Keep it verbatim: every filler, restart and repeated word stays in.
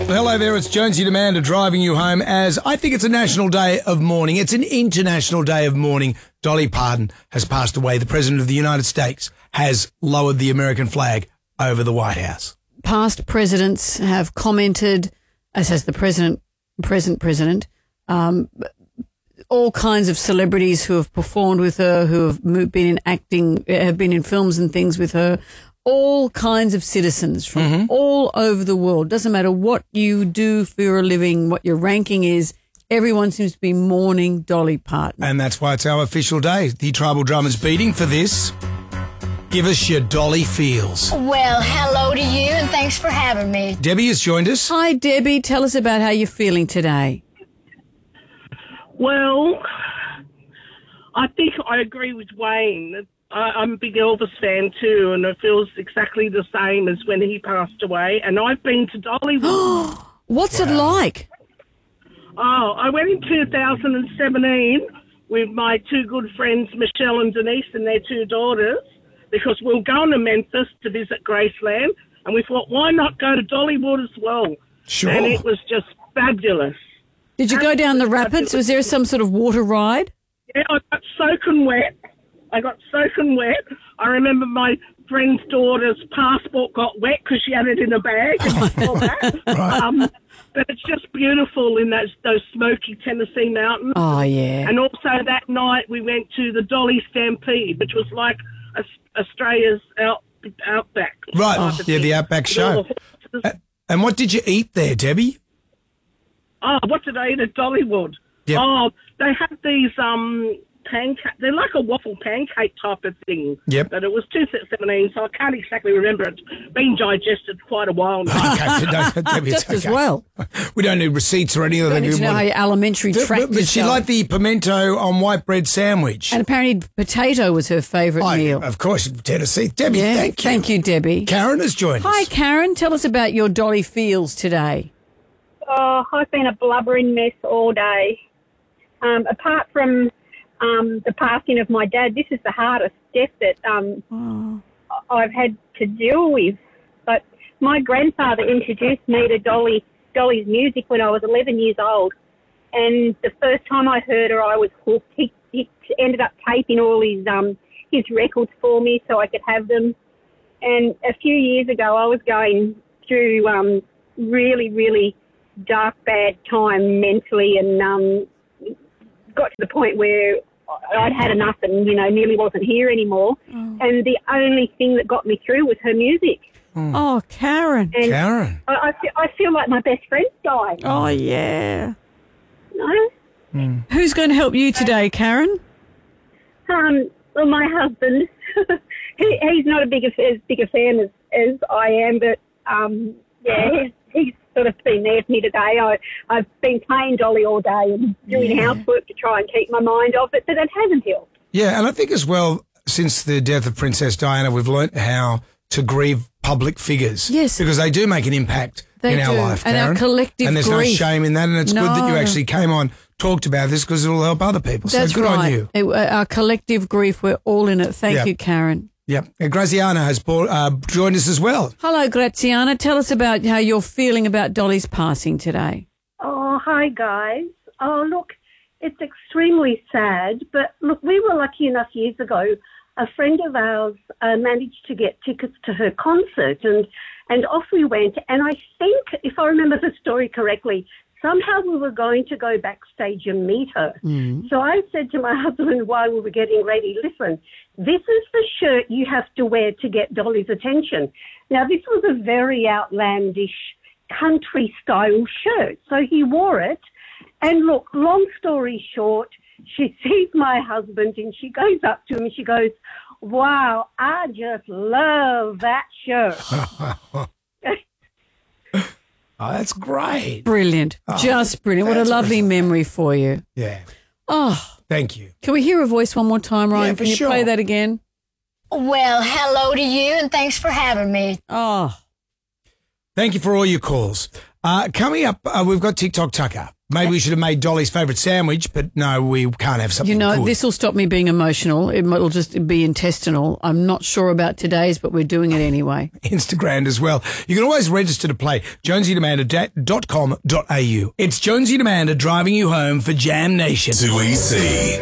Hello there, it's Jonesy Demander driving you home as I think it's a national day of mourning. It's an international day of mourning. Dolly Parton has passed away. The President of the United States has lowered the American flag over the White House. Past presidents have commented, as has the president, present president, um, all kinds of celebrities who have performed with her, who have moved, been in acting, have been in films and things with her. All kinds of citizens from mm-hmm. all over the world. Doesn't matter what you do for a living, what your ranking is, everyone seems to be mourning Dolly Parton. And that's why it's our official day. The Tribal Drummers beating for this. Give us your Dolly feels. Well, hello to you and thanks for having me. Debbie has joined us. Hi, Debbie. Tell us about how you're feeling today. Well, I think I agree with Wayne. I, I'm a big Elvis fan too, and it feels exactly the same as when he passed away. And I've been to Dollywood. What's wow. it like? Oh, I went in two thousand seventeen with my two good friends, Michelle and Denise, and their two daughters, because we were going to Memphis to visit Graceland, and we thought, why not go to Dollywood as well? Sure. And it was just fabulous. Did you go down the rapids? Was there some sort of water ride? Yeah, I got soaking wet. I got soaking wet. I remember my friend's daughter's passport got wet because she had it in a bag and all that. Right. Um, but it's just beautiful in those, those smoky Tennessee mountains. Oh, yeah. And also that night we went to the Dolly Stampede, which was like a, Australia's out, Outback. Right, oh. yeah, the Outback show. Uh, and what did you eat there, Debbie? Oh, what did I eat at Dollywood? Yep. Oh, they had these... um. pancake. They're like a waffle pancake type of thing. Yep. But it was two thousand seventeen, so I can't exactly remember. It's been digested quite a while now. Okay, no, Debbie, just okay. as well. We don't need receipts or anything. Don't need to know how your alimentary but, tract But, but is she going. liked the pimento on white bread sandwich. And apparently potato was her favourite I, meal. Of course, Tennessee. Debbie, yeah, thank you. Thank you, Debbie. Karen has joined Hi, us. Hi, Karen. Tell us about your Dolly feels today. Oh, I've been a blubbering mess all day. Um, apart from um, the passing of my dad, this is the hardest death that um, oh. I've had to deal with. But my grandfather introduced me to Dolly Dolly's music when I was eleven years old. And the first time I heard her, I was hooked. He, he ended up taping all his, um, his records for me so I could have them. And a few years ago, I was going through um, really, really dark, bad time mentally, and um, got to the point where I'd had enough and, you know, nearly wasn't here anymore. Oh. And the only thing that got me through was her music. Mm. Oh, Karen. And Karen. I, I, feel, I feel like my best friend's dying. Oh, yeah. No? Mm. Who's going to help you today, Karen? Um, well, my husband. he, he's not a big, as big a fan as, as I am, but, um, yeah, he's, he's sort of been there for me today. I, I've been playing Dolly all day and doing yeah. housework to try and keep my mind off it, but it hasn't helped. Yeah, and I think as well, since the death of Princess Diana, we've learnt how to grieve public figures. Yes. Because they do make an impact they in do. our life, and Karen. our collective And there's grief. no shame in that, and it's no. good that you actually came on, talked about this, because it'll help other people. That's so good right. on you. It, our collective grief, we're all in it. Thank yep. you, Karen. Yep. And Graziana has brought, uh, joined us as well. Hello, Graziana. Tell us about how you're feeling about Dolly's passing today. Oh, hi, guys. Oh, look, it's extremely sad, but look, we were lucky enough years ago. A friend of ours uh, managed to get tickets to her concert, and, and off we went. And I think, if I remember the story correctly, somehow we were going to go backstage and meet her. Mm. So I said to my husband while we were getting ready, listen, this is the shirt you have to wear to get Dolly's attention. Now, this was a very outlandish country-style shirt. So he wore it. And look, long story short, she sees my husband and she goes up to him and she goes, wow, I just love that shirt. Oh, that's great. Brilliant. Oh, Just brilliant. What a lovely awesome. memory for you. Yeah. Oh. Thank you. Can we hear a voice one more time, Ryan? Yeah, for Can you sure. play that again? Well, hello to you and thanks for having me. Oh. Thank you for all your calls. Uh, coming up, uh, we've got TikTok Tucker. Maybe we should have made Dolly's favourite sandwich, but no, we can't have something You know, good. this will stop me being emotional. It will just be intestinal. I'm not sure about today's, but we're doing it anyway. Instagram as well. You can always register to play jonesy and amanda dot com dot a u. It's Jonesy and Amanda driving you home for Jam Nation. Too easy.